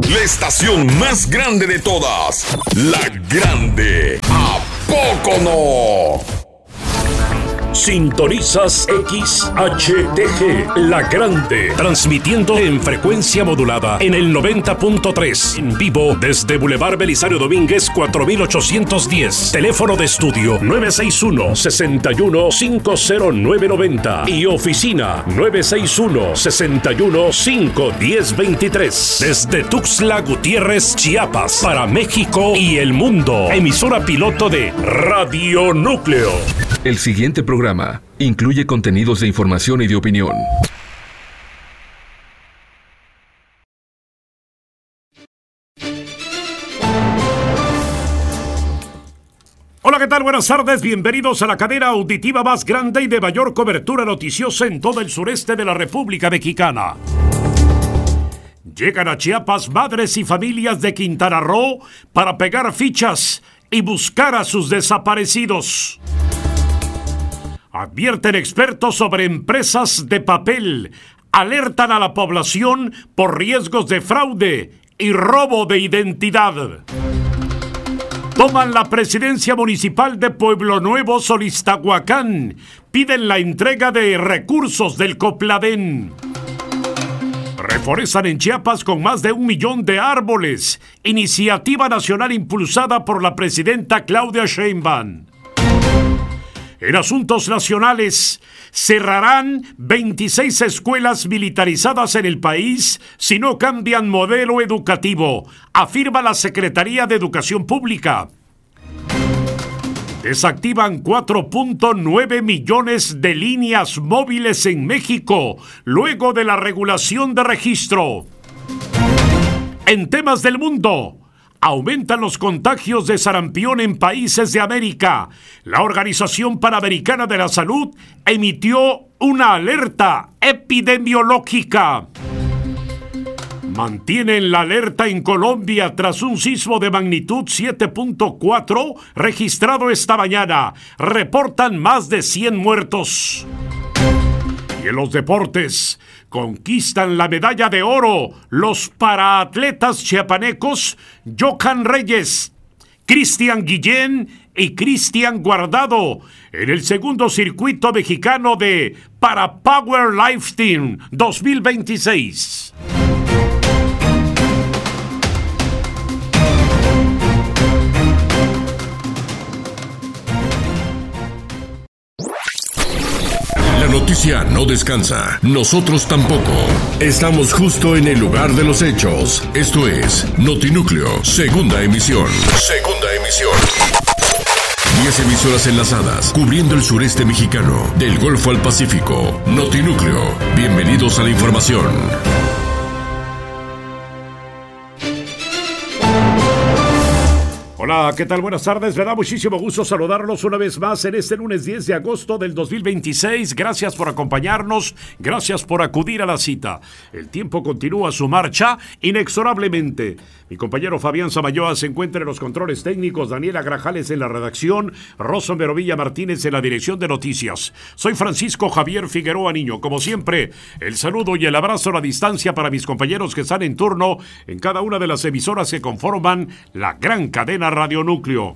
La estación más grande de todas. La Grande. ¿A poco no? Sintonizas XHTG, La Grande, transmitiendo en frecuencia modulada en el 90.3, en vivo desde Boulevard Belisario Domínguez 4810, teléfono de estudio 961-61-50990 y oficina 961-61-51023, desde Tuxtla Gutiérrez, Chiapas, para México y el mundo, emisora piloto de Radio Núcleo. El siguiente programa incluye contenidos de información y de opinión. Hola, ¿qué tal? Buenas tardes, bienvenidos a la cadena auditiva más grande y de mayor cobertura noticiosa en todo el sureste de la República Mexicana. Llegan a Chiapas madres y familias de Quintana Roo para pegar fichas y buscar a sus desaparecidos. Advierten expertos sobre empresas de papel. Alertan a la población por riesgos de fraude y robo de identidad. Toman la presidencia municipal de Pueblo Nuevo, Solistahuacán. Piden la entrega de recursos del Copladén. Reforestan en Chiapas con más de 1 millón de árboles. Iniciativa nacional impulsada por la presidenta Claudia Sheinbaum. En asuntos nacionales, cerrarán 26 escuelas militarizadas en el país si no cambian modelo educativo, afirma la Secretaría de Educación Pública. Desactivan 4.9 millones de líneas móviles en México, luego de la regulación de registro. En temas del mundo, aumentan los contagios de sarampión en países de América. La Organización Panamericana de la Salud emitió una alerta epidemiológica. Mantienen la alerta en Colombia tras un sismo de magnitud 7.4 registrado esta mañana. Reportan más de 100 muertos. Y en los deportes, conquistan la medalla de oro los paraatletas chiapanecos Johan Reyes, Cristian Guillén y Cristian Guardado en el segundo circuito mexicano de Parapower Lifting 2026. La noticia no descansa. Nosotros tampoco. Estamos justo en el lugar de los hechos. Esto es Notinúcleo, segunda emisión. Segunda emisión. 10 emisoras enlazadas, cubriendo el sureste mexicano, del Golfo al Pacífico. Notinúcleo. Bienvenidos a la información. Hola, ¿qué tal? Buenas tardes. Me da muchísimo gusto saludarlos una vez más en este lunes 10 de agosto del 2026. Gracias por acompañarnos, gracias por acudir a la cita. El tiempo continúa su marcha inexorablemente. Mi compañero Fabián Samayoa se encuentra en los controles técnicos, Daniela Grajales en la redacción, Rosso Merovilla Martínez en la dirección de noticias. Soy Francisco Javier Figueroa Niño. Como siempre, el saludo y el abrazo a la distancia para mis compañeros que están en turno en cada una de las emisoras que conforman la gran cadena Radio Núcleo.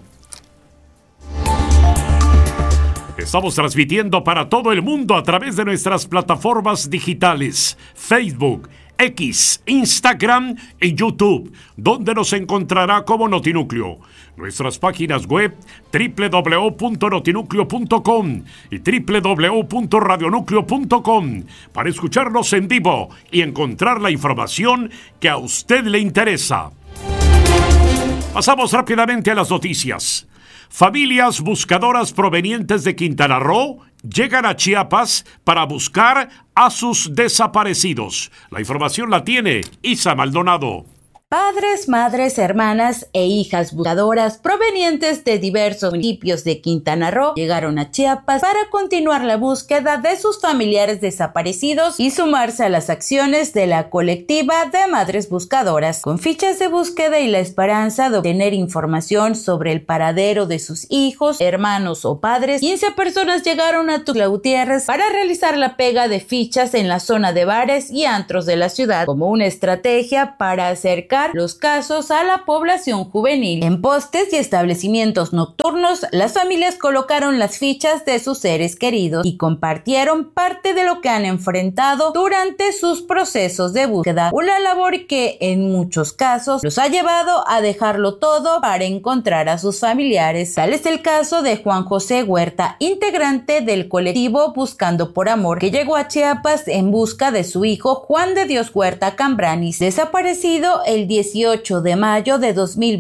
Estamos transmitiendo para todo el mundo a través de nuestras plataformas digitales, Facebook, X, Instagram y YouTube, donde nos encontrará como Notinúcleo. Nuestras páginas web www.notinucleo.com y www.radionucleo.com para escucharnos en vivo y encontrar la información que a usted le interesa. Pasamos rápidamente a las noticias. Familias buscadoras provenientes de Quintana Roo llegan a Chiapas para buscar a sus desaparecidos. La información la tiene Isa Maldonado. Padres, madres, hermanas e hijas buscadoras provenientes de diversos municipios de Quintana Roo llegaron a Chiapas para continuar la búsqueda de sus familiares desaparecidos y sumarse a las acciones de la colectiva de madres buscadoras, con fichas de búsqueda y la esperanza de obtener información sobre el paradero de sus hijos, hermanos o padres. 15 personas llegaron a Tuxtla Gutiérrez para realizar la pega de fichas en la zona de bares y antros de la ciudad, como una estrategia para acercar enfocar los casos a la población juvenil. En postes y establecimientos nocturnos, las familias colocaron las fichas de sus seres queridos y compartieron parte de lo que han enfrentado durante sus procesos de búsqueda, una labor que en muchos casos los ha llevado a dejarlo todo para encontrar a sus familiares. Tal es el caso de Juan José Huerta, integrante del colectivo Buscando por Amor, que llegó a Chiapas en busca de su hijo Juan de Dios Huerta Cambranis, desaparecido el 18 de mayo de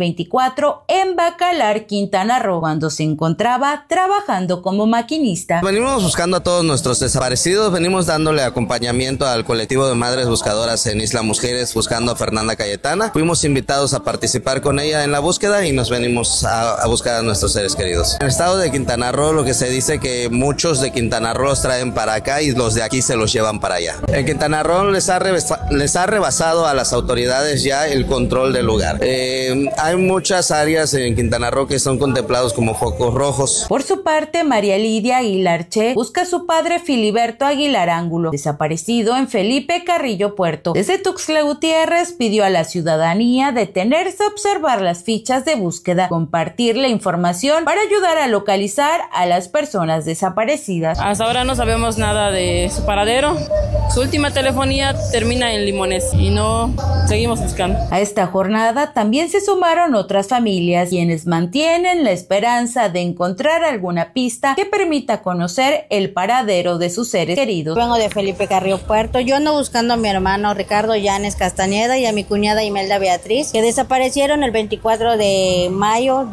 2024 en Bacalar, Quintana Roo, cuando se encontraba trabajando como maquinista. Venimos buscando a todos nuestros desaparecidos, venimos dándole acompañamiento al colectivo de madres buscadoras en Isla Mujeres buscando a Fernanda Cayetana. Fuimos invitados a participar con ella en la búsqueda y nos venimos a buscar a nuestros seres queridos. En el estado de Quintana Roo, lo que se dice que muchos de Quintana Roo los traen para acá y los de aquí se los llevan para allá. En Quintana Roo les ha rebasado a las autoridades ya el control del lugar. Hay muchas áreas en Quintana Roo que son contemplados como focos rojos. Por su parte, María Lidia Aguilar Che busca a su padre Filiberto Aguilar Ángulo, desaparecido en Felipe Carrillo Puerto. Desde Tuxtla Gutiérrez pidió a la ciudadanía detenerse a observar las fichas de búsqueda, compartir la información para ayudar a localizar a las personas desaparecidas. Hasta ahora no sabemos nada de su paradero. Su última telefonía termina en Limones y no seguimos buscando. A esta jornada también se sumaron otras familias, quienes mantienen la esperanza de encontrar alguna pista que permita conocer el paradero de sus seres queridos. Vengo de Felipe Carrillo Puerto. Yo ando buscando a mi hermano Ricardo Llanes Castañeda y a mi cuñada Imelda Beatriz, que desaparecieron el 24 de mayo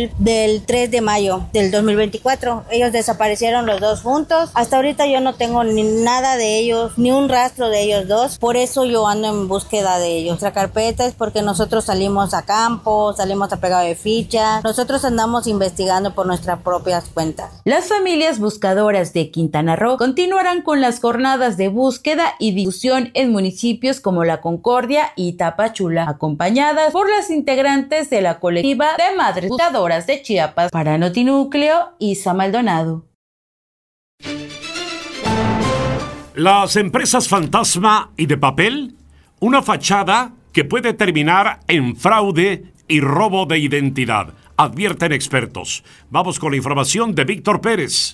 del 3 de mayo del 2024. Ellos desaparecieron los dos juntos. Hasta ahorita yo no tengo ni nada de ellos, ni un rastro de ellos dos. Por eso yo ando en búsqueda de ellos. La carpeta es porque nosotros salimos a campo, salimos a pegado de ficha. Nosotros andamos investigando por nuestras propias cuentas. Las familias buscadoras de Quintana Roo continuarán con las jornadas de búsqueda y difusión en municipios como La Concordia y Tapachula, acompañadas por las integrantes de la colectiva de madres buscadoras de Chiapas. Para Notinúcleo, Isa Maldonado. Las empresas fantasma y de papel, una fachada que puede terminar en fraude y robo de identidad, advierten expertos. Vamos con la información de Víctor Pérez.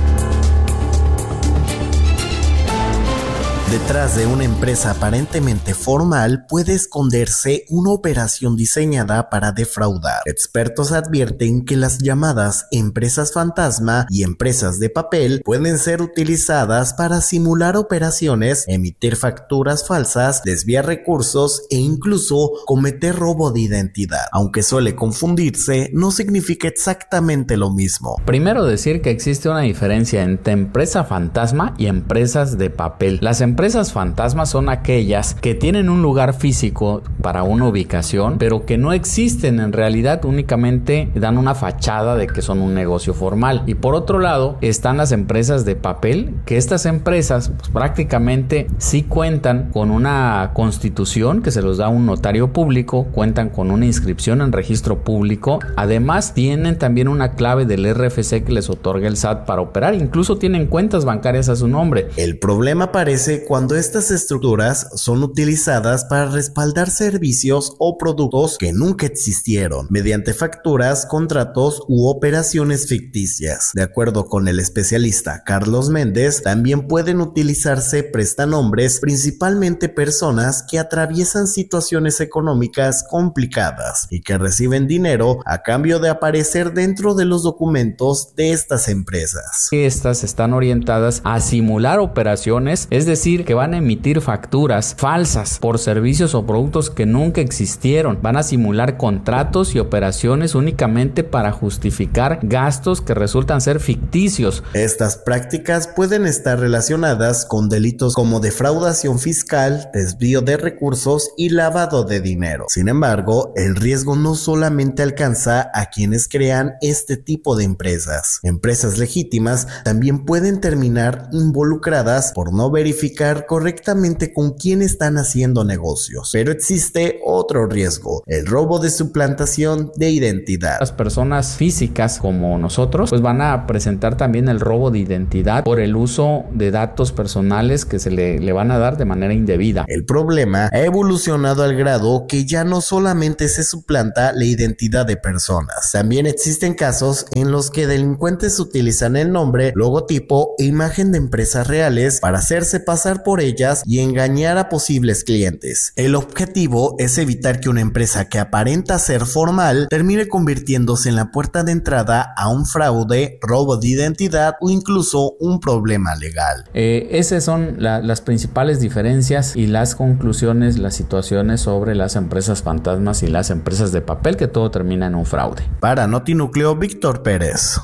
Detrás de una empresa aparentemente formal puede esconderse una operación diseñada para defraudar. Expertos advierten que las llamadas empresas fantasma y empresas de papel pueden ser utilizadas para simular operaciones, emitir facturas falsas, desviar recursos e incluso cometer robo de identidad. Aunque suele confundirse, no significa exactamente lo mismo. Primero decir que existe una diferencia entre empresa fantasma y empresas de papel. Las empresas fantasmas son aquellas que tienen un lugar físico para una ubicación, pero que no existen en realidad, únicamente dan una fachada de que son un negocio formal. Y por otro lado están las empresas de papel, que estas empresas pues, prácticamente sí cuentan con una constitución que se los da un notario público, cuentan con una inscripción en registro público, además tienen también una clave del RFC que les otorga el SAT para operar, incluso tienen cuentas bancarias a su nombre. El problema aparece cuando estas estructuras son utilizadas para respaldar servicios o productos que nunca existieron, mediante facturas, contratos u operaciones ficticias. De acuerdo con el especialista Carlos Méndez, también pueden utilizarse prestanombres, principalmente personas que atraviesan situaciones económicas complicadas y que reciben dinero a cambio de aparecer dentro de los documentos de estas empresas. Estas están orientadas a simular operaciones, es decir, que van a emitir facturas falsas por servicios o productos que nunca existieron. Van a simular contratos y operaciones únicamente para justificar gastos que resultan ser ficticios. Estas prácticas pueden estar relacionadas con delitos como defraudación fiscal, desvío de recursos y lavado de dinero. Sin embargo, el riesgo no solamente alcanza a quienes crean este tipo de empresas. Empresas legítimas también pueden terminar involucradas por no verificar identificar correctamente con quién están haciendo negocios. Pero existe otro riesgo, el robo de suplantación de identidad. Las personas físicas como nosotros pues van a presentar también el robo de identidad por el uso de datos personales que se le van a dar de manera indebida. El problema ha evolucionado al grado que ya no solamente se suplanta la identidad de personas, también existen casos en los que delincuentes utilizan el nombre, logotipo e imagen de empresas reales para hacerse pasar por ellas y engañar a posibles clientes. El objetivo es evitar que una empresa que aparenta ser formal termine convirtiéndose en la puerta de entrada a un fraude, robo de identidad o incluso un problema legal. Esas son las principales diferencias y las conclusiones, las situaciones sobre las empresas fantasmas y las empresas de papel, que todo termina en un fraude. Para Notinúcleo, Víctor Pérez.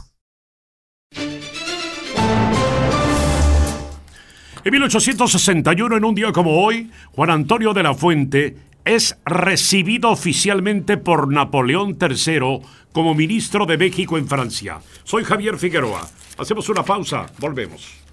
En 1861, en un día como hoy, Juan Antonio de la Fuente es recibido oficialmente por Napoleón III como ministro de México en Francia. Soy Javier Figueroa. Hacemos una pausa, volvemos.